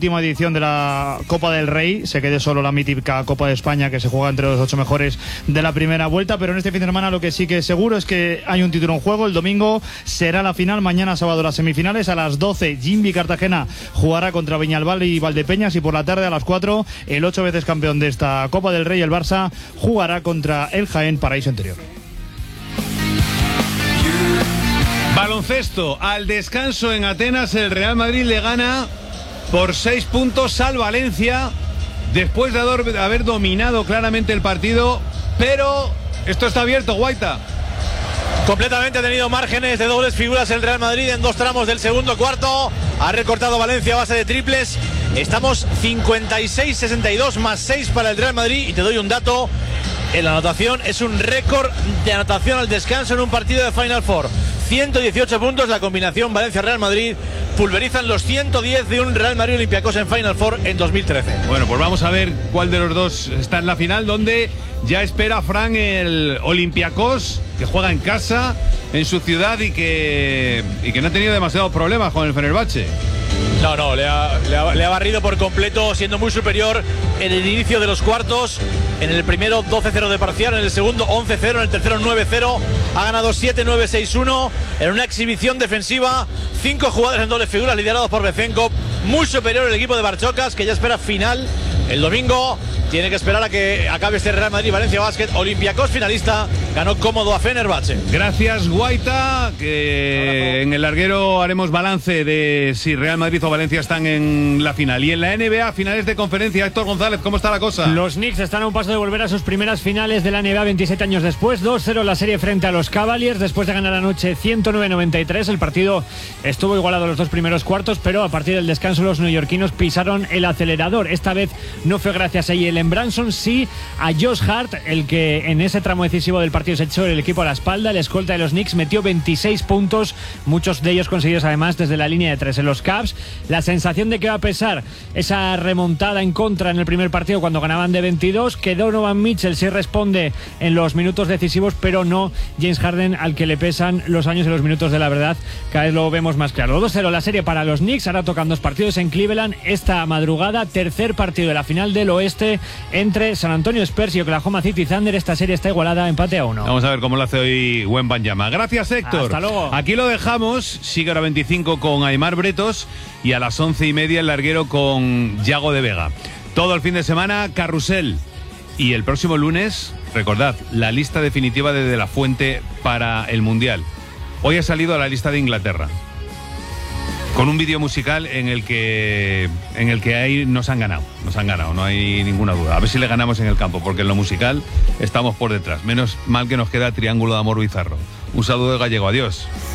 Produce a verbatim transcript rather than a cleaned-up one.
última edición de la Copa del Rey, se quede solo la mítica Copa de España que se juega entre los ocho mejores de la primera vuelta, pero en este fin de semana lo que sí que es seguro es que hay un título en juego. El domingo será la final, mañana sábado las semifinales, a las doce Jimbi Cartagena jugará contra Viñalbal y Valdepeñas, y por la tarde a las cuatro el ocho veces campeón de esta Copa del Rey, el Barça, jugará contra el Jaén Paraíso Interior. Baloncesto, al descanso en Atenas, el Real Madrid le gana por seis puntos al Valencia, después de haber dominado claramente el partido, pero esto está abierto, Guaita. Completamente ha tenido márgenes de dobles figuras el Real Madrid en dos tramos del segundo cuarto. Ha recortado Valencia a base de triples. Estamos cincuenta y seis sesenta y dos más seis para el Real Madrid. Y te doy un dato. En la anotación es un récord de anotación al descanso en un partido de Final Four. ciento dieciocho puntos, la combinación Valencia-Real Madrid pulverizan los ciento diez de un Real Madrid Olympiacos en Final Four en dos mil trece. Bueno, pues vamos a ver cuál de los dos está en la final, donde ya espera Fran el Olympiacos, que juega en casa, en su ciudad, y que, y que no ha tenido demasiados problemas con el Fenerbahce. No, no, le ha, le, ha, le ha barrido por completo, siendo muy superior en el inicio de los cuartos. En el primero doce cero de parcial, en el segundo once cero, en el tercero nueve cero. Ha ganado siete nueve seis uno en una exhibición defensiva. Cinco jugadores en dobles figuras liderados por Bezenkov. Muy superior el equipo de Barchocas, que ya espera final el domingo. Tiene que esperar a que acabe este Real Madrid Valencia Basket. Olympiacos finalista, ganó cómodo a Fenerbahce. Gracias, Guaita, que en el larguero haremos balance de si Real Madrid o Valencia están en la final. Y en la N B A, finales de conferencia. Héctor González, ¿cómo está la cosa? Los Knicks están a un paso de volver a sus primeras finales de la N B A veintisiete años después. dos cero la serie frente a los Cavaliers, después de ganar anoche ciento nueve noventa y tres. El partido estuvo igualado los dos primeros cuartos, pero a partir del descanso los neoyorquinos pisaron el acelerador. Esta vez no fue gracias a Jalen Branson, sí a Josh Hart, el que en ese tramo decisivo del partido se echó el equipo a la espalda. El escolta de los Knicks metió veintiséis puntos, muchos de ellos conseguidos además desde la línea de tres. En los Cavs, la sensación de que va a pesar esa remontada en contra en el primer partido cuando ganaban de veintidós, que Donovan Mitchell sí responde en los minutos decisivos, pero no James Harden, al que le pesan los años y los minutos de la verdad. Cada vez lo vemos más claro. dos cero la serie para los Knicks. Ahora tocan dos partidos en Cleveland esta madrugada, tercer partido de la final del oeste entre San Antonio Spurs y Oklahoma City Thunder. Esta serie está igualada, empate a uno. Vamos a ver cómo lo hace hoy Wembanyama. Gracias, Héctor. Hasta luego. Aquí lo dejamos. Sigue ahora veinticinco con Aimar Bretos y a las once y media el larguero con Yago de Vega. Todo el fin de semana, carrusel. Y el próximo lunes, recordad, la lista definitiva de De La Fuente para el Mundial. Hoy ha salido a la lista de Inglaterra, con un vídeo musical en el que en el que ahí nos han ganado, nos han ganado, no hay ninguna duda. A ver si le ganamos en el campo, porque en lo musical estamos por detrás. Menos mal que nos queda Triángulo de Amor Bizarro. Un saludo de Gallego, adiós.